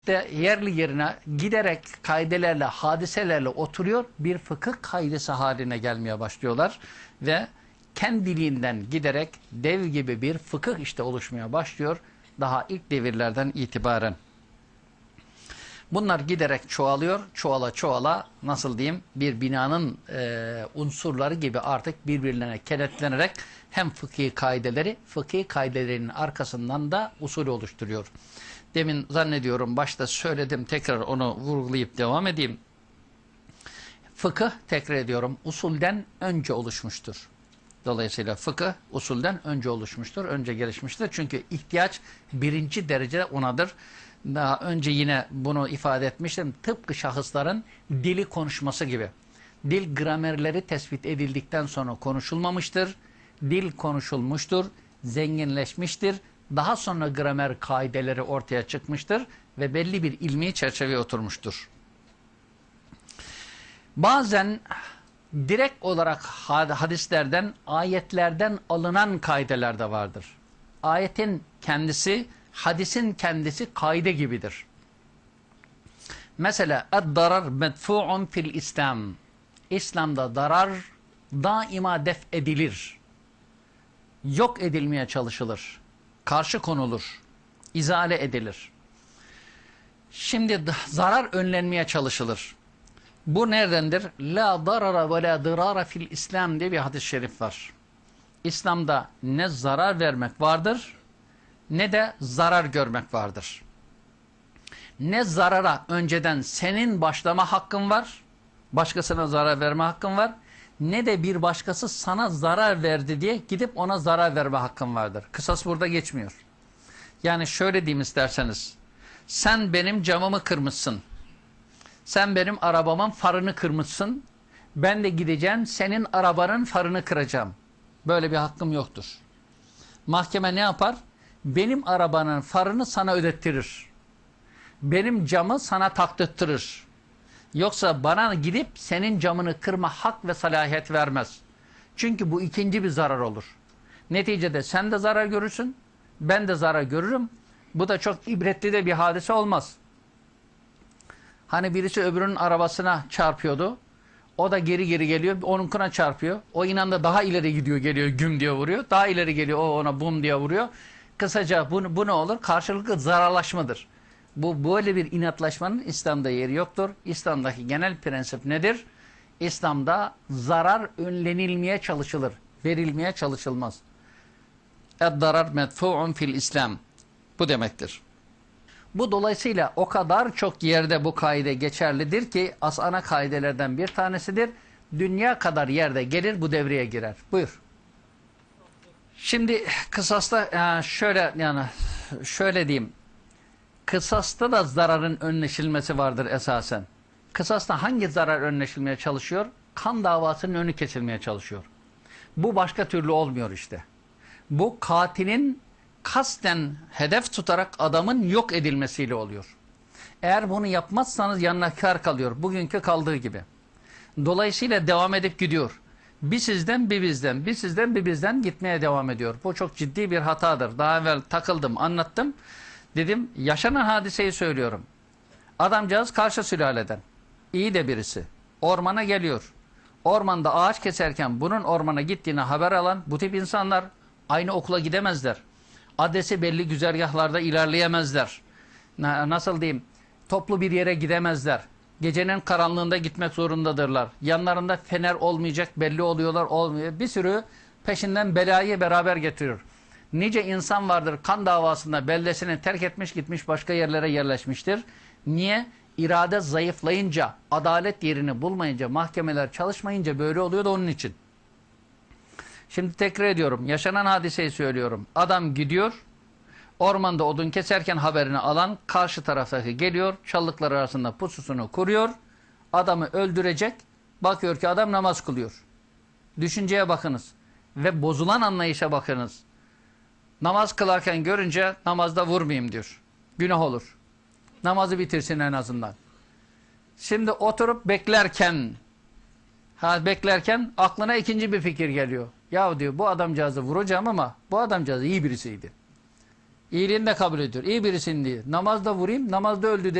de yerli yerine giderek kaidelerle, hadiselerle oturuyor, bir fıkıh kaidesi haline gelmeye başlıyorlar ve kendiliğinden giderek dev gibi bir fıkıh işte oluşmaya başlıyor daha ilk devirlerden itibaren. Bunlar giderek çoğalıyor, çoğala çoğala nasıl diyeyim bir binanın unsurları gibi artık birbirlerine kenetlenerek hem fıkhi kaidelerin arkasından da usulü oluşturuyor. Demin zannediyorum başta söyledim, tekrar onu vurgulayıp devam edeyim. Fıkıh, tekrar ediyorum, usulden önce oluşmuştur. Dolayısıyla fıkıh usulden önce oluşmuştur, önce gelişmiştir. Çünkü ihtiyaç birinci derece onadır. Daha önce yine bunu ifade etmiştim. Tıpkı şahısların dili konuşması gibi. Dil gramerleri tespit edildikten sonra konuşulmamıştır. Dil konuşulmuştur, zenginleşmiştir. Daha sonra gramer kaideleri ortaya çıkmıştır ve belli bir ilmi çerçeveye oturmuştur. Bazen direkt olarak hadislerden, ayetlerden alınan kaideler de vardır. Ayetin kendisi, hadisin kendisi kaide gibidir. Mesela "Ed-darar medfu'un fil İslam." İslam'da darar daima def edilir. Yok edilmeye çalışılır. Karşı konulur. İzale edilir. Şimdi zarar önlenmeye çalışılır. Bu neredendir? La darara ve la dirara fil İslam diye bir hadis-i şerif var. İslam'da ne zarar vermek vardır ne de zarar görmek vardır. Ne zarara önceden senin başlama hakkın var, başkasına zarar verme hakkın var, ne de bir başkası sana zarar verdi diye gidip ona zarar verme hakkın vardır. Kısas burada geçmiyor. Yani şöyle diyeyim isterseniz, sen benim camımı kırmışsın, sen benim arabamın farını kırmışsın, ben de gideceğim senin arabanın farını kıracağım. Böyle bir hakkım yoktur. Mahkeme ne yapar? Benim arabanın farını sana ödettirir. Benim camı sana taktırtırır. Yoksa bana gidip senin camını kırma hak ve salahiyet vermez. Çünkü bu ikinci bir zarar olur. Neticede sen de zarar görürsün, ben de zarar görürüm. Bu da çok ibretli de bir hadise olmaz. Hani birisi öbürünün arabasına çarpıyordu. O da geri geri geliyor, onunkuna çarpıyor. O inan da daha ileri gidiyor, geliyor, güm diye vuruyor. Daha ileri geliyor, o ona bum diye vuruyor. Kısaca bu ne olur? Karşılıklı zararlaşmadır. Bu böyle bir inatlaşmanın İslam'da yeri yoktur. İslam'daki genel prensip nedir? İslam'da zarar önlenilmeye çalışılır. Verilmeye çalışılmaz. Ed-darar medfu'un fil İslam. Bu demektir. Bu dolayısıyla o kadar çok yerde bu kaide geçerlidir ki ana kaidelerden bir tanesidir. Dünya kadar yerde gelir, bu devreye girer. Buyur. Şimdi kısasta şöyle diyeyim. Kısasta da zararın önleşilmesi vardır esasen. Kısasta hangi zarar önleşilmeye çalışıyor? Kan davasının önü kesilmeye çalışıyor. Bu başka türlü olmuyor işte. Bu katilin kasten hedef tutarak adamın yok edilmesiyle oluyor. Eğer bunu yapmazsanız yanına kar kalıyor. Bugünkü kaldığı gibi. Dolayısıyla devam edip gidiyor. Bir sizden bir bizden, bir sizden bir bizden gitmeye devam ediyor. Bu çok ciddi bir hatadır. Daha evvel takıldım, anlattım. Dedim, yaşanan hadiseyi söylüyorum. Adamcağız karşı sülaleden. İyi de birisi. Ormana geliyor. Ormanda ağaç keserken bunun ormana gittiğini haber alan bu tip insanlar aynı okula gidemezler. Adresi belli güzergahlarda ilerleyemezler. Nasıl diyeyim? Toplu bir yere gidemezler. Gecenin karanlığında gitmek zorundadırlar. Yanlarında fener olmayacak, belli oluyorlar, olmuyor. Bir sürü peşinden belayı beraber getiriyor. Nice insan vardır kan davasında beldesini terk etmiş, gitmiş başka yerlere yerleşmiştir. Niye? İrade zayıflayınca, adalet yerini bulmayınca, mahkemeler çalışmayınca böyle oluyor da onun için. Şimdi tekrar ediyorum. Yaşanan hadiseyi söylüyorum. Adam gidiyor. Ormanda odun keserken haberini alan karşı taraftaki geliyor. Çalılıklar arasında pususunu kuruyor. Adamı öldürecek. Bakıyor ki adam namaz kılıyor. Düşünceye bakınız. Ve bozulan anlayışa bakınız. Namaz kılarken görünce namazda vurmayayım diyor. Günah olur. Namazı bitirsin en azından. Şimdi oturup beklerken aklına ikinci bir fikir geliyor. Ya diyor bu adamcağızı vuracağım ama bu adamcağız iyi birisiydi. İyiliğini de kabul ediyor. İyi birisin diye. Namazda vurayım, namazda öldü